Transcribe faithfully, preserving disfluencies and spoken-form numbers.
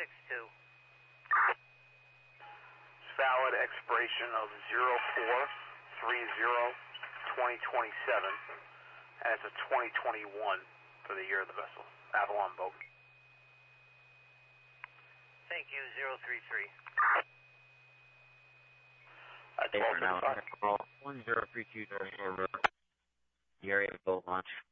six two. Valid expiration of zero four three zero twenty twenty-seven, and it's a twenty twenty-one for the year of the vessel. Avalon boat. Thank you, zero three three. Hey, for now, one zero three two, the area of boat launch.